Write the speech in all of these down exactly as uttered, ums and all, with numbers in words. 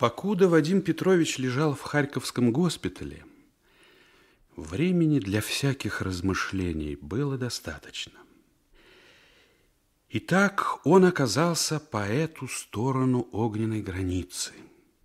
Покуда Вадим Петрович лежал в Харьковском госпитале, времени для всяких размышлений было достаточно. Итак, он оказался по эту сторону огненной границы.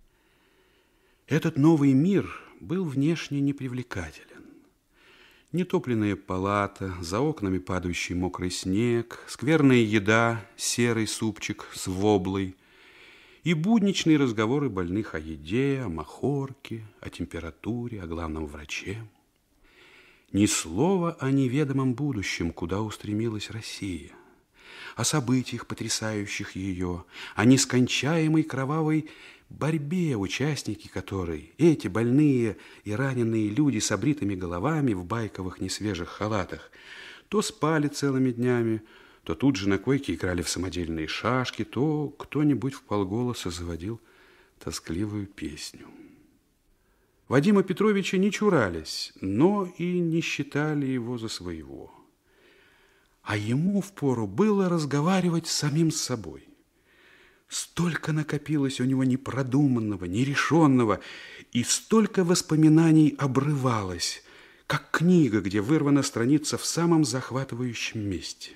Этот новый мир был внешне непривлекателен. Нетопленная палата, за окнами падающий мокрый снег, скверная еда, серый супчик с воблой и будничные разговоры больных о еде, о махорке, о температуре, о главном враче. Ни слова о неведомом будущем, куда устремилась Россия, о событиях, потрясающих ее, о нескончаемой кровавой борьбе, участники которой, эти больные и раненые люди с обритыми головами в байковых несвежих халатах, то спали целыми днями, то тут же на койке играли в самодельные шашки, то кто-нибудь вполголоса заводил тоскливую песню. Вадима Петровича не чурались, но и не считали его за своего. А ему впору было разговаривать с самим собой. Столько накопилось у него непродуманного, нерешенного, и столько воспоминаний обрывалось, как книга, где вырвана страница в самом захватывающем месте.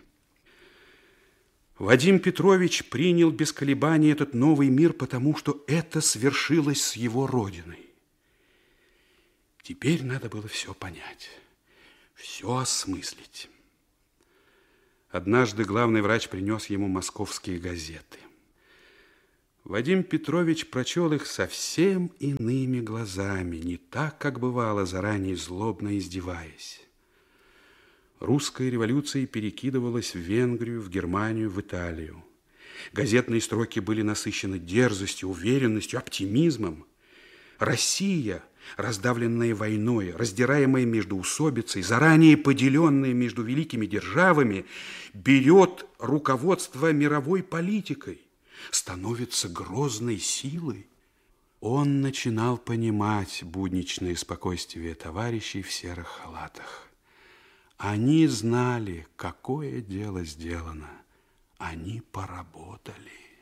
Вадим Петрович принял без колебаний этот новый мир, потому что это свершилось с его родиной. Теперь надо было все понять, все осмыслить. Однажды главный врач принес ему московские газеты. Вадим Петрович прочел их совсем иными глазами, не так, как бывало, заранее злобно издеваясь. Русская революция перекидывалась в Венгрию, в Германию, в Италию. Газетные строки были насыщены дерзостью, уверенностью, оптимизмом. Россия, раздавленная войной, раздираемая междоусобицей, заранее поделенная между великими державами, берет руководство мировой политикой, становится грозной силой. Он начинал понимать будничное спокойствие товарищей в серых халатах. Они знали, какое дело сделано. Они поработали.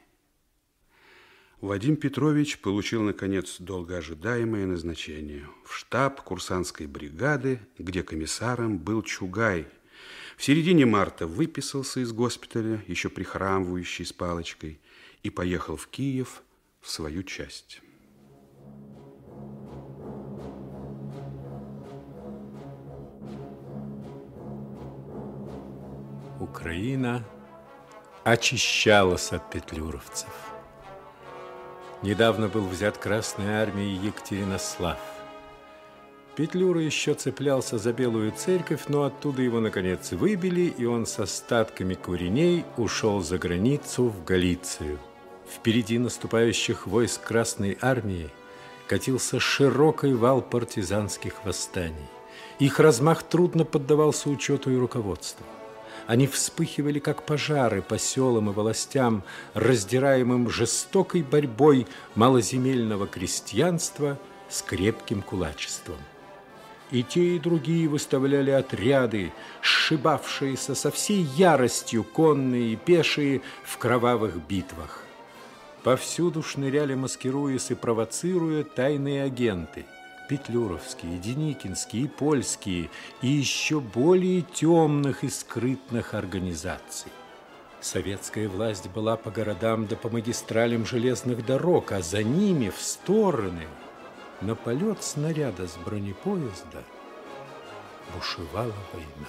Вадим Петрович получил, наконец, долгоожидаемое назначение в штаб курсантской бригады, где комиссаром был Чугай. В середине марта выписался из госпиталя, еще прихрамывающий с палочкой, и поехал в Киев в свою часть. Украина очищалась от петлюровцев. Недавно был взят Красной армией Екатеринослав. Петлюра еще цеплялся за Белую церковь, но оттуда его, наконец, выбили, и он с остатками куреней ушел за границу в Галицию. Впереди наступающих войск Красной армии катился широкий вал партизанских восстаний. Их размах трудно поддавался учету и руководству. Они вспыхивали, как пожары, по селам и властям, раздираемым жестокой борьбой малоземельного крестьянства с крепким кулачеством. И те, и другие выставляли отряды, сшибавшиеся со всей яростью конные и пешие в кровавых битвах. Повсюду шныряли, маскируясь и провоцируя, тайные агенты. Петлюровские, деникинские, польские и еще более темных и скрытных организаций. Советская власть была по городам да по магистралям железных дорог, а за ними в стороны на полет снаряда с бронепоезда бушевала война.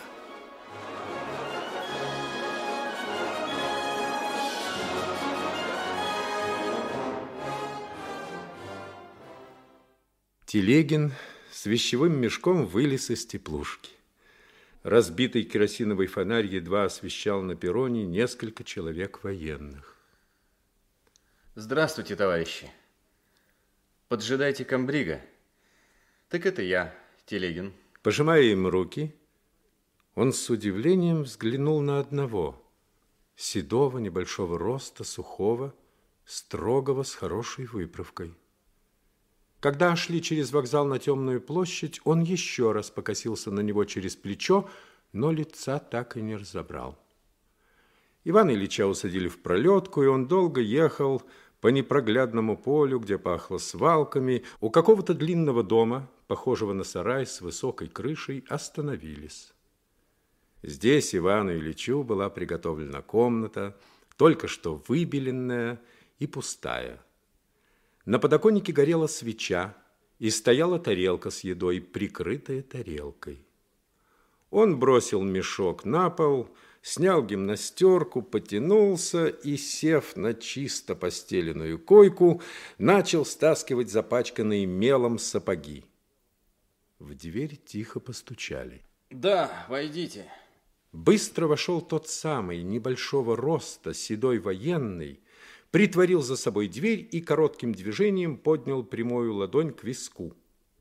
Телегин с вещевым мешком вылез из теплушки. Разбитый керосиновый фонарь едва освещал на перроне несколько человек военных. Здравствуйте, товарищи. Поджидайте комбрига. Так это я, Телегин. Пожимая им руки, он с удивлением взглянул на одного, седого, небольшого роста, сухого, строгого, с хорошей выправкой. Когда шли через вокзал на Темную площадь, он еще раз покосился на него через плечо, но лица так и не разобрал. Ивана Ильича усадили в пролетку, и он долго ехал По непроглядному полю, где пахло свалками, у какого-то длинного дома, похожего на сарай с высокой крышей, остановились. Здесь Ивану Ильичу была приготовлена комната, только что выбеленная и пустая. На подоконнике горела свеча, и стояла тарелка с едой, прикрытая тарелкой. Он бросил мешок на пол, снял гимнастерку, потянулся и, сев на чисто постеленную койку, начал стаскивать запачканные мелом сапоги. В дверь тихо постучали. Да, войдите. Быстро вошел тот самый, небольшого роста, седой военный, притворил за собой дверь и коротким движением поднял прямую ладонь к виску.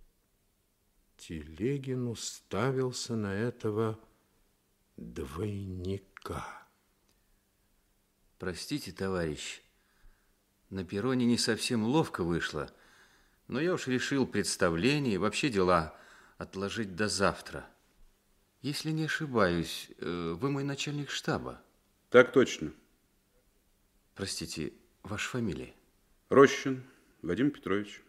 Телегин уставился на этого двойника. Простите, товарищ, на перроне не совсем ловко вышло, но я уж решил представление и вообще дела отложить до завтра. Если не ошибаюсь, вы мой начальник штаба. Так точно. Простите, ваша фамилия? Рощин Вадим Петрович.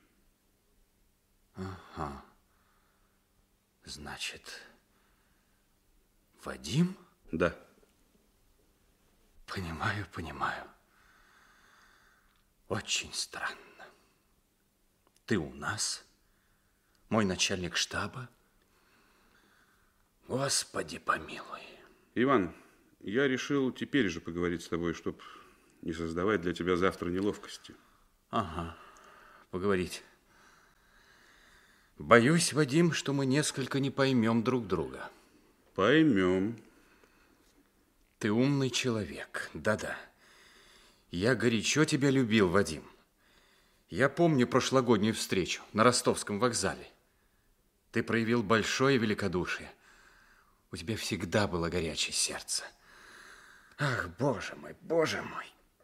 Ага. Значит, Вадим? Да. Понимаю, понимаю. Очень странно. Ты у нас? Мой начальник штаба? Господи помилуй. Иван, я решил теперь же поговорить с тобой, чтобы не создавать для тебя завтра неловкости. Ага, поговорить. Боюсь, Вадим, что мы несколько не поймем друг друга. Поймем. Ты умный человек, да-да. Я горячо тебя любил, Вадим. Я помню прошлогоднюю встречу на Ростовском вокзале. Ты проявил большое великодушие. У тебя всегда было горячее сердце. Ах, боже мой, боже мой.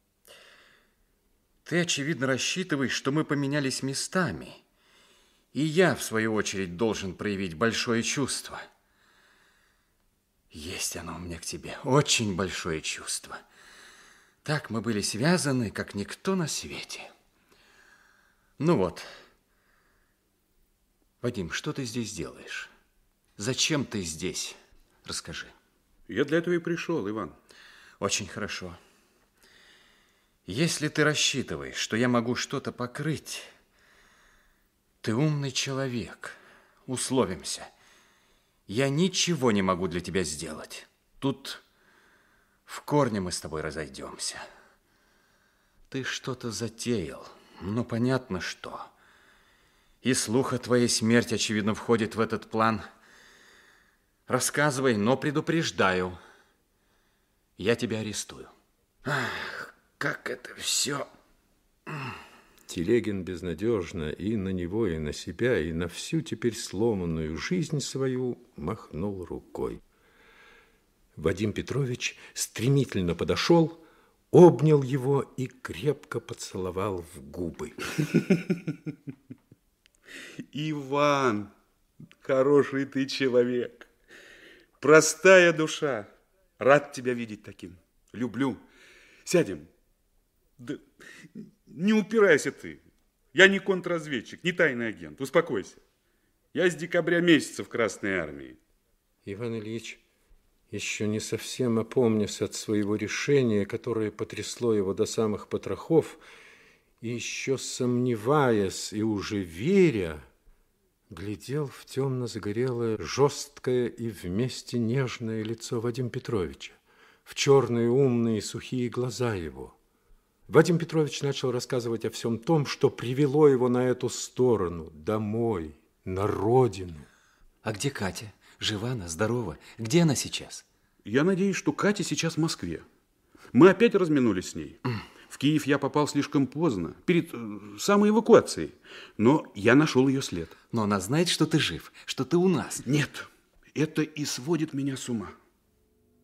Ты, очевидно, рассчитываешь, что мы поменялись местами. И я, в свою очередь, должен проявить большое чувство. Есть оно у меня к тебе, очень большое чувство. Так мы были связаны, как никто на свете. Ну вот. Вадим, что ты здесь делаешь? Зачем ты здесь? Расскажи. Я для этого и пришел, Иван. Очень хорошо. Если ты рассчитываешь, что я могу что-то покрыть, ты умный человек. Условимся. Я ничего не могу для тебя сделать. Тут в корне мы с тобой разойдемся. Ты что-то затеял. Ну, понятно, что. И слух о твоей смерти, очевидно, входит в этот план. Рассказывай, но предупреждаю. Я тебя арестую. Ах, как это все... Телегин безнадежно и на него, и на себя, и на всю теперь сломанную жизнь свою махнул рукой. Вадим Петрович стремительно подошел, обнял его и крепко поцеловал в губы. Иван, хороший ты человек, простая душа. Рад тебя видеть таким. Люблю. Сядем. Да не упирайся ты. Я не контрразведчик, не тайный агент. Успокойся. Я с декабря месяца в Красной армии. Иван Ильич, еще не совсем опомнясь от своего решения, которое потрясло его до самых потрохов, и еще сомневаясь и уже веря, глядел в темно-загорелое, жесткое и вместе нежное лицо Вадима Петровича, в черные умные сухие глаза его. Вадим Петрович начал рассказывать о всем том, что привело его на эту сторону, домой, на родину. А где Катя? Жива она, здорова? Где она сейчас? Я надеюсь, что Катя сейчас в Москве. Мы опять разминулись с ней. В Киев я попал слишком поздно, перед э, самой эвакуацией. Но я нашел ее след. Но она знает, что ты жив, что ты у нас. Нет, это и сводит меня с ума.